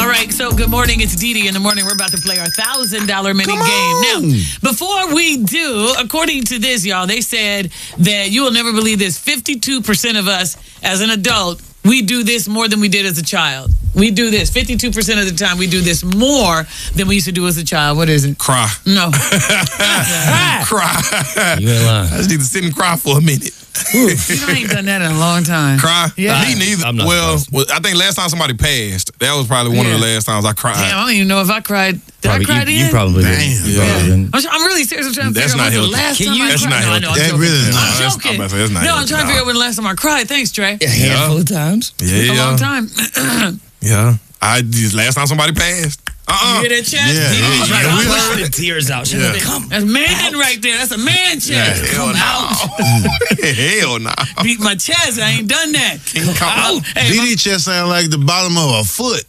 All right, so good morning. It's Dee Dee in the morning. We're about to play our $1,000 minute game. Now, before we do, according to this, y'all, they said that you will never believe this. 52% of us as an adult, we do this more than we did as a child. We do this 52% of the time. We do this more than we used to do as a child. What is it? Cry. No. Cry. You ain't lying. I just need to sit and cry for a minute. You ain't done that in a long time. Cry? Yeah. Me neither. I'm not well, I think last time somebody passed, that was probably one of the last times I cried. Damn, I don't even know if I cried. Did I cry then? You probably didn't. You probably didn't. I'm really serious. I'm trying to That's figure out not when the healthy. last time I That's cried. not No, I healthy. know, I'm That joking. really is I'm not. I'm joking. about to say, that's not No, I'm healthy. trying to figure out when the last time I cried. Thanks, Trey. A handful of times. It's a long time. Yeah. Last time somebody passed. You hear that, Chad? Yeah, we push heard the tears out. She Yeah. come. That's man right there. That's a man chest. Hell Come no. out. Hell no. Beat my chest. I ain't done that. Come out. Hey, DD chest sound like the bottom of a foot.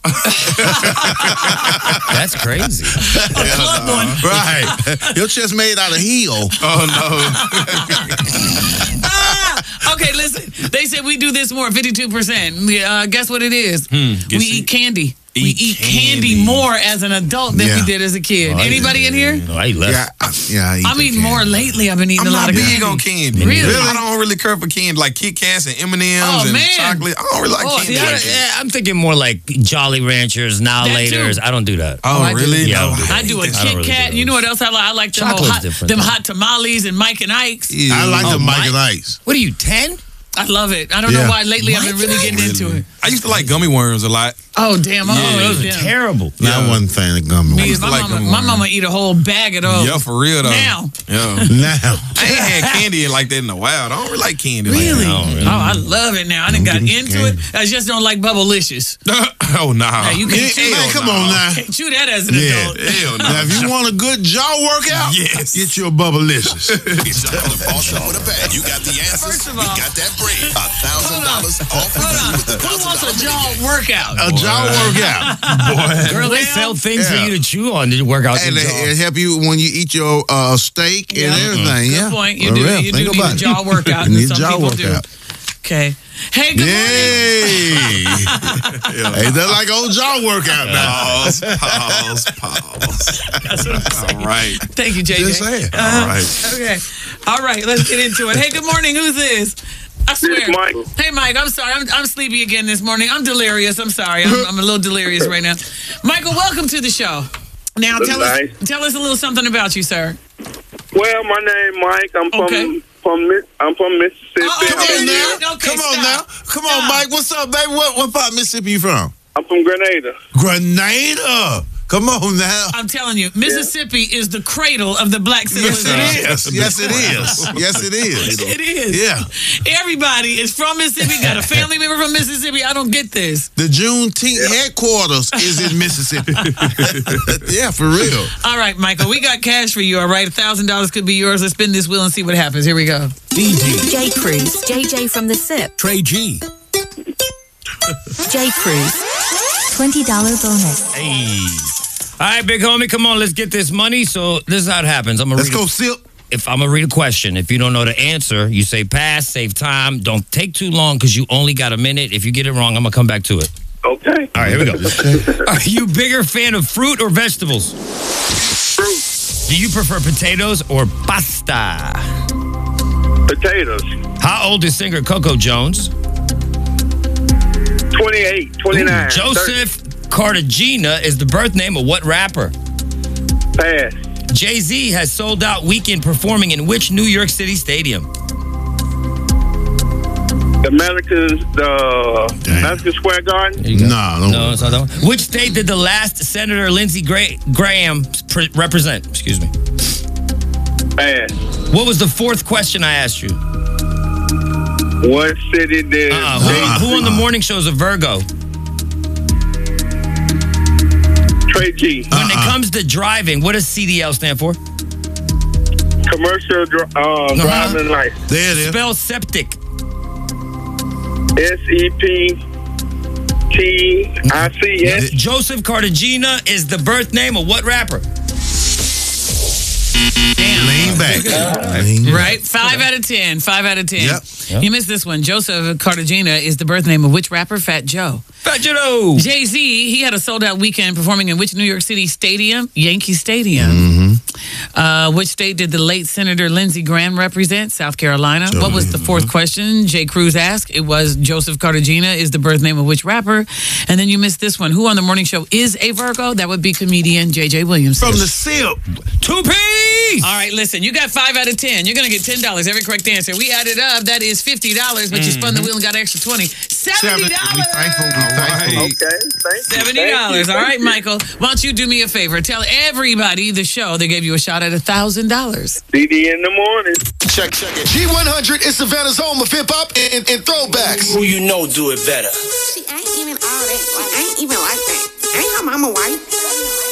That's crazy. club one. Right. Your chest made out of heel. Oh, no. Okay, listen. They said we do this more, 52%. Guess what it is? We eat candy. We eat candy more as an adult than we did as a kid. Anybody in here? No, I eat less. Yeah, I'm eating more lately. I've been eating I'm a lot not of big candy. on candy. Really? I don't really care for candy like Kit Kats and M&Ms Oh, and man. chocolate. I don't really like candy. see, like that. Yeah, I'm thinking more like Jolly Ranchers, Now That Laters. too. I don't do that. Oh, I do. really? Yeah, No, I do a I don't Kit really Kat. do You know what else I like? I like them, Chocolate's hot, different, them though. hot tamales and Mike and Ike's. Yeah. I like the Mike and Mike. Ike's. What are you, 10? I love it. I don't know why lately I've been really getting into it. I used to like gummy worms a lot. Oh, damn. Oh, I those hate are them. terrible. I wasn't a fan of gummy Me, worms. my, like mama, gummy my worms. mama eat a whole bag of those. Yeah, for real though. Now. Yeah. Now. I ain't had candy like that in a while. I don't really like candy Really? like really. Oh, I love it now. I done got Don't get into it. candy. I just don't like Bubblicious. that. Oh, nah. Now, you can't chew Man, that. come on now. Can't chew that as an Yeah. adult. Hell no. Now, if you want a good jaw workout, Yes. get you a Bubblicious. It's time to boss up with a bag. You got the answers. First of We all- got that bread. $1,000 off for Hold you on. with the Who wants a $1,000 jaw minute workout? A jaw workout. Girl, they sell things for you to chew on to work out And your jaw. it help you when you eat your steak and everything. Good Yeah. point. You For do. real. You Think do need about a it. jaw workout. You need Some a jaw people workout. do. Okay. Hey, good morning. Hey, that's like old jaw workout now. Pause. That's what I'm saying. All right. Thank you, JJ. Just saying. All right. Okay. All right, let's get into it. Hey, good morning. Who's this? I swear. This is Mike. Hey, Mike. I'm sorry. I'm sleepy again this morning. I'm delirious. I'm sorry. I'm a little delirious right now. Michael, welcome to the show. Now, That's tell nice. us a little something about you, sir. Well, my name Mike. I'm Okay. from Mississippi. Uh-oh. Come on Okay, now. okay, Come on stop. now. Come on, Stop. Mike. What's up, baby? What part of Mississippi you from? I'm from Grenada. Grenada. Come on now. I'm telling you, Mississippi is the cradle of the black civilization. Yes, it is. Yes, it is. Yes, it is. It is. Yeah. Everybody is from Mississippi, got a family member from Mississippi. I don't get this. The Juneteenth headquarters is in Mississippi. Yeah, for real. All right, Michael, we got cash for you, all right? $1,000 could be yours. Let's spin this wheel and see what happens. Here we go. J. Cruz, JJ from the SIP. Trey G. J. Cruz, $20 bonus. Hey. All right, big homie, come on, let's get this money. So this is how it happens. Let's go sip. If I'm gonna read a question, if you don't know the answer, you say pass, save time. Don't take too long because you only got a minute. If you get it wrong, I'm gonna come back to it. Okay. All right, here we go. Are you a bigger fan of fruit or vegetables? Fruit. Do you prefer potatoes or pasta? Potatoes. How old is singer Coco Jones? 28, 29. Joseph Cartagena is the birth name of what rapper? 30. Pass. Jay-Z has sold out weekend performing in which New York City stadium? The Madison Square Garden. No, it's not that one. Which state did the last Senator Lindsey Graham represent? Excuse me. Pass. What was the fourth question I asked you? What city did Who on the morning show is a Virgo? Trey G. When it comes to driving, what does CDL stand for? Commercial driving license. There it is. Spell septic. SEPTICS. Joseph Cartagena is the birth name of what rapper? Lean back. Right? 5 out of 10. 5 out of 10. Yep. You missed this one. Joseph Cartagena is the birth name of which rapper? Fat Joe. Fajito. Jay-Z, he had a sold-out weekend performing in which New York City stadium? Yankee Stadium. Which state did the late Senator Lindsey Graham represent? South Carolina. What was the fourth question? Jay Cruz asked. It was Joseph Cartagena is the birth name of which rapper? And then you missed this one. Who on the morning show is a Virgo? That would be comedian J.J. Williamson. From the SIP. 2P. All right, listen, you got 5 out of 10. You're going to get $10 every correct answer. We added up. That is $50, but you spun the wheel and got an extra $20. $70. We thankful. Okay, thank you. $70. All right, Michael. Why don't you do me a favor? Tell everybody the show they gave you a shot at $1,000. CD in the morning. Check it. G100 is Savannah's home of hip hop and throwbacks. Who you know do it better? She ain't even all that. Like, I ain't even like that. Ain't her mama white?